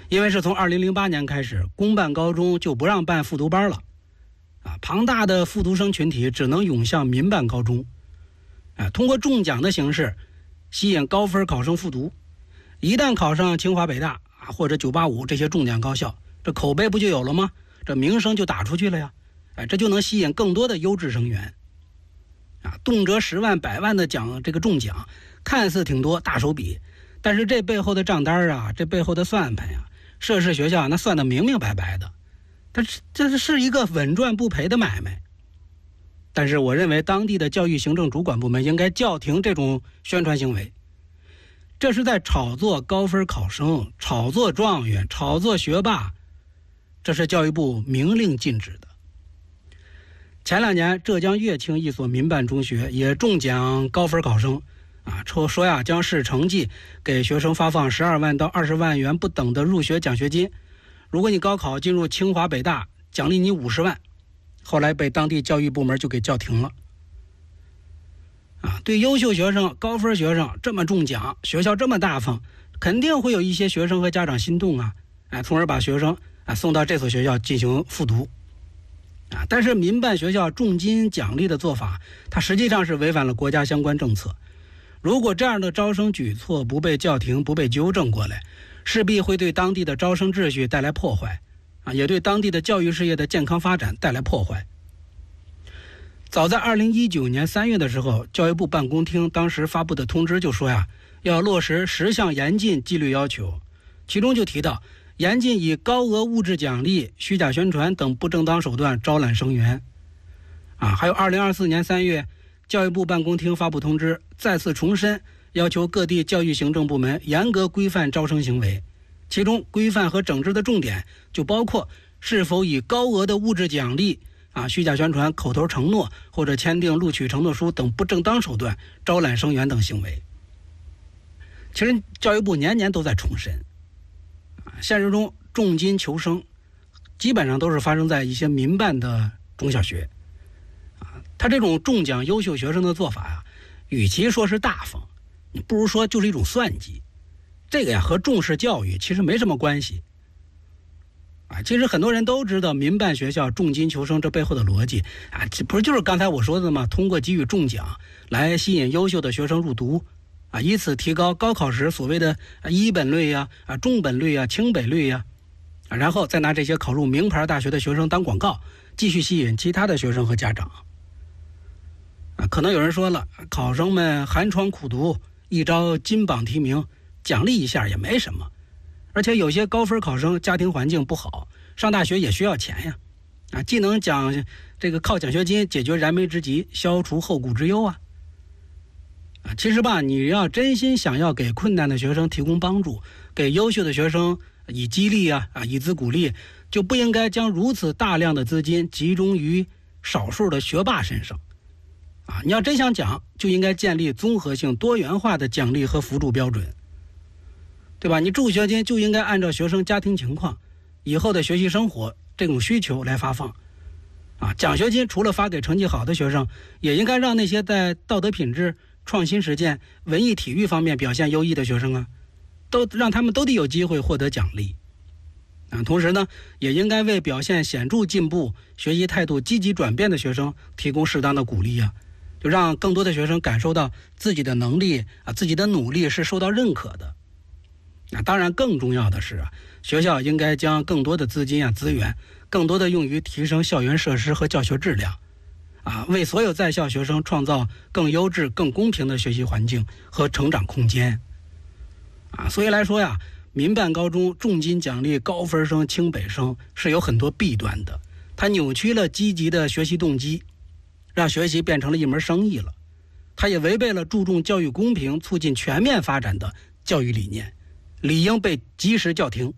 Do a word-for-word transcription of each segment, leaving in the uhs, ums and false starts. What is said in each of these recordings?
因为是从二零零八年开始，公办高中就不让办复读班了，啊，庞大的复读生群体只能涌向民办高中，啊，通过中奖的形式吸引高分考生复读，一旦考上清华北大啊或者九八五这些重点高校，这口碑不就有了吗？这名声就打出去了呀，哎，这就能吸引更多的优质生源，啊，动辄十万百万的奖，这个中奖看似挺多，大手笔，但是这背后的账单啊，这背后的算盘呀，涉事学校那算得明明白白的，它这是一个稳赚不赔的买卖。但是我认为当地的教育行政主管部门应该叫停这种宣传行为，这是在炒作高分考生，炒作状元，炒作学霸，这是教育部明令禁止的。前两年浙江乐清一所民办中学也中奖高分考生啊，说说呀，将视成绩给学生发放十二万到二十万元不等的入学奖学金，如果你高考进入清华北大，奖励你五十万。后来被当地教育部门就给叫停了。啊，对优秀学生、高分学生这么中奖，学校这么大方，肯定会有一些学生和家长心动啊，哎，从而把学生啊送到这所学校进行复读。啊，但是民办学校重金奖励的做法，它实际上是违反了国家相关政策。如果这样的招生举措不被叫停、不被纠正过来，势必会对当地的招生秩序带来破坏，啊，也对当地的教育事业的健康发展带来破坏。早在二零一九年三月的时候，教育部办公厅当时发布的通知就说呀，要落实十项严禁纪律要求，其中就提到严禁以高额物质奖励、虚假宣传等不正当手段招揽生源。啊，还有二零二四年三月，教育部办公厅发布通知，再次重申要求各地教育行政部门严格规范招生行为，其中规范和整治的重点就包括是否以高额的物质奖励啊、虚假宣传、口头承诺或者签订录取承诺书等不正当手段招揽生源等行为。其实教育部年年都在重申，啊，现实中重金求生基本上都是发生在一些民办的中小学。啊，他这种中奖优秀学生的做法呀，与其说是大方，你不如说就是一种算计。这个呀和重视教育其实没什么关系。啊，其实很多人都知道民办学校重金求生这背后的逻辑啊，这不是就是刚才我说的吗？通过给予中奖来吸引优秀的学生入读，啊，以此提高高考时所谓的一本率呀、啊中本率呀、清北率呀，啊，然后再拿这些考入名牌大学的学生当广告，继续吸引其他的学生和家长。啊，可能有人说了，考生们寒窗苦读，一朝金榜题名，奖励一下也没什么。而且有些高分考生家庭环境不好，上大学也需要钱呀，啊，既能奖这个靠奖学金解决燃眉之急，消除后顾之忧啊。啊，其实吧，你要真心想要给困难的学生提供帮助，给优秀的学生以激励啊啊以资鼓励，就不应该将如此大量的资金集中于少数的学霸身上。啊，你要真想奖，就应该建立综合性、多元化的奖励和辅助标准。对吧？你助学金就应该按照学生家庭情况、以后的学习生活这种需求来发放。啊，奖学金除了发给成绩好的学生，也应该让那些在道德品质、创新实践、文艺体育方面表现优异的学生啊，都让他们都得有机会获得奖励。啊，同时呢，也应该为表现显著进步、学习态度积极转变的学生提供适当的鼓励啊，就让更多的学生感受到自己的能力啊、自己的努力是受到认可的。啊，当然更重要的是啊，学校应该将更多的资金啊资源更多的用于提升校园设施和教学质量，啊，为所有在校学生创造更优质更公平的学习环境和成长空间。啊，所以来说呀，民办高中重金奖励高分生清北生是有很多弊端的，它扭曲了积极的学习动机，让学习变成了一门生意了，它也违背了注重教育公平促进全面发展的教育理念，理应被及时叫停。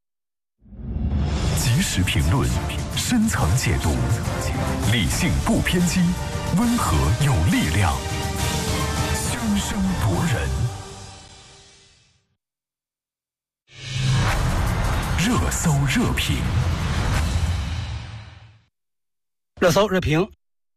及时评论，深层解读，理性不偏激，温和有力量，声声夺人。热搜热评， 热搜热评。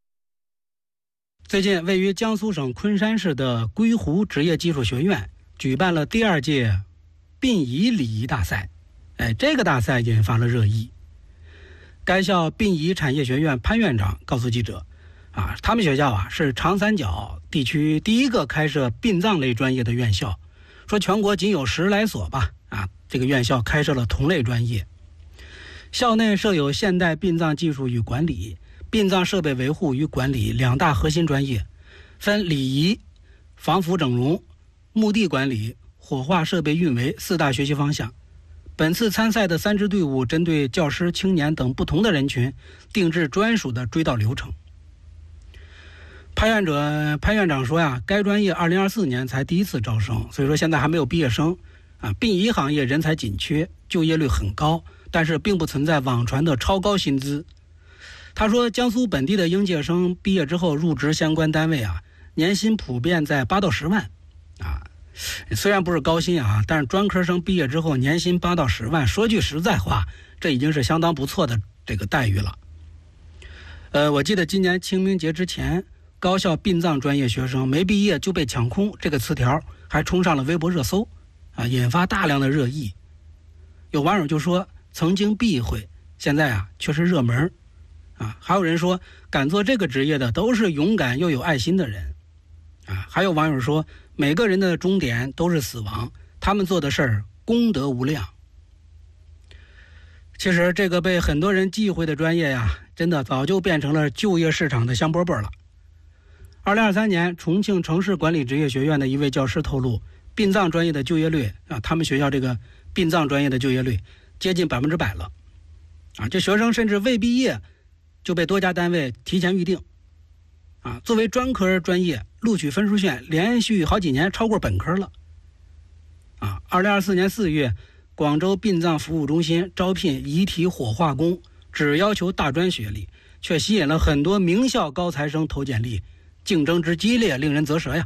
最近，位于江苏省昆山市的归湖职业技术学院举办了第二届殡仪礼仪大赛。 哎，这个大赛引发了热议。该校殡仪产业学院潘院长告诉记者，啊，他们学校啊是长三角地区第一个开设殡葬类专业的院校，说全国仅有十来所吧，啊，这个院校开设了同类专业。校内设有现代殡葬技术与管理、殡葬设备维护与管理两大核心专业，分礼仪、防腐整容、墓地管理、火化设备运维四大学习方向。本次参赛的三支队伍针对教师、青年等不同的人群，定制专属的追悼流程。潘院长潘院长说呀，该专业二零二四年才第一次招生，所以说现在还没有毕业生啊。殡仪行业人才紧缺，就业率很高，但是并不存在网传的超高薪资。他说，江苏本地的应届生毕业之后入职相关单位啊，年薪普遍在八到十万啊。虽然不是高薪啊，但是专科生毕业之后年薪八到十万，说句实在话，这已经是相当不错的这个待遇了。呃，我记得今年清明节之前，高校殡葬专业学生没毕业就被抢空，这个词条还冲上了微博热搜啊，引发大量的热议。有网友就说，曾经避讳，现在啊却是热门啊。还有人说，敢做这个职业的都是勇敢又有爱心的人啊。还有网友说，每个人的终点都是死亡，他们做的事儿功德无量。其实这个被很多人忌讳的专业呀，真的早就变成了就业市场的香饽饽了。二零二三年，重庆城市管理职业学院的一位教师透露，殡葬专业的就业率啊，他们学校这个殡葬专业的就业率接近百分之百了啊！这学生甚至未毕业就被多家单位提前预定啊！作为专科专业，录取分数线连续好几年超过本科了啊！二零二四年四月，广州殡葬服务中心招聘遗体火化工，只要求大专学历，却吸引了很多名校高材生投简历，竞争之激烈，令人啧舌呀！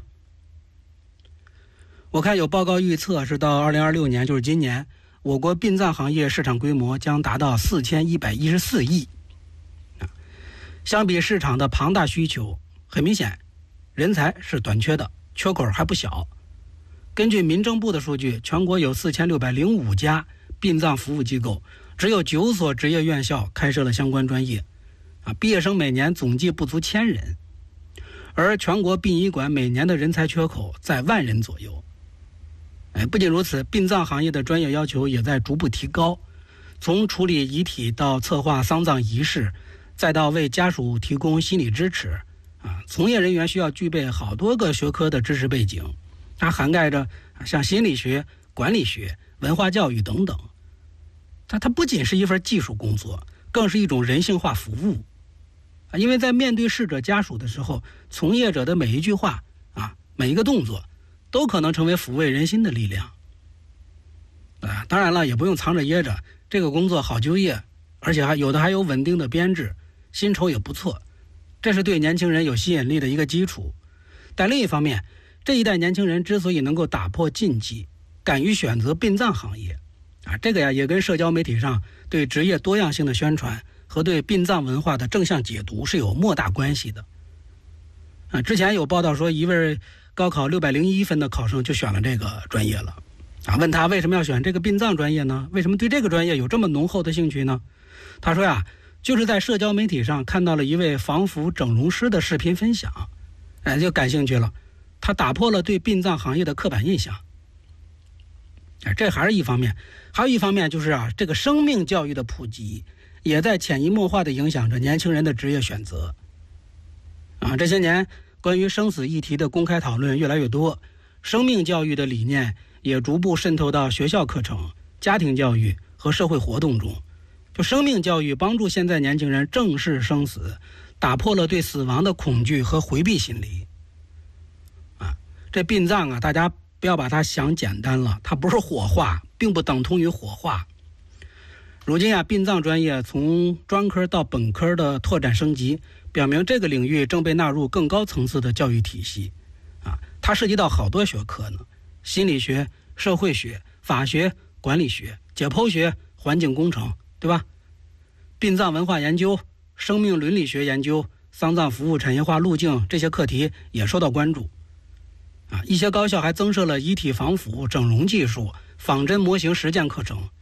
我看有报告预测是到二零二六年，就是今年，我国殡葬行业市场规模将达到四千一百一十四亿。相比市场的庞大需求，很明显，人才是短缺的，缺口还不小。根据民政部的数据，全国有四千六百零五家殡葬服务机构，只有九所职业院校开设了相关专业，啊，毕业生每年总计不足千人，而全国殡仪馆每年的人才缺口在万人左右。哎，不仅如此，殡葬行业的专业要求也在逐步提高，从处理遗体到策划丧葬仪式，再到为家属提供心理支持，啊，从业人员需要具备好多个学科的知识背景，它涵盖着像心理学、管理学、文化教育等等。它它不仅是一份技术工作，更是一种人性化服务。啊，因为在面对逝者家属的时候，从业者的每一句话啊，每一个动作，都可能成为抚慰人心的力量。啊，当然了，也不用藏着掖着，这个工作好就业，而且还有的还有稳定的编制，薪酬也不错，这是对年轻人有吸引力的一个基础。但另一方面，这一代年轻人之所以能够打破禁忌，敢于选择殡葬行业，啊，这个呀也跟社交媒体上对职业多样性的宣传和对殡葬文化的正向解读是有莫大关系的。啊，之前有报道说，一位高考六百零一分的考生就选了这个专业了。啊，问他为什么要选这个殡葬专业呢？为什么对这个专业有这么浓厚的兴趣呢？他说呀，就是在社交媒体上看到了一位防腐整容师的视频分享，哎，就感兴趣了。他打破了对殡葬行业的刻板印象。哎，这还是一方面，还有一方面就是啊，这个生命教育的普及，也在潜移默化地影响着年轻人的职业选择。啊，这些年关于生死议题的公开讨论越来越多，生命教育的理念也逐步渗透到学校课程、家庭教育和社会活动中。就生命教育帮助现在年轻人正视生死，打破了对死亡的恐惧和回避心理。啊，这殡葬啊，大家不要把它想简单了，它不是火化，并不等同于火化。如今啊，殡葬专业从专科到本科的拓展升级，表明这个领域正被纳入更高层次的教育体系。啊，它涉及到好多学科呢，心理学、社会学、法学、管理学、解剖学、环境工程，对吧？殡葬文化研究、生命伦理学研究、丧葬服务产业化路径，这些课题也受到关注。啊，一些高校还增设了遗体防腐、整容技术、仿真模型实践课程，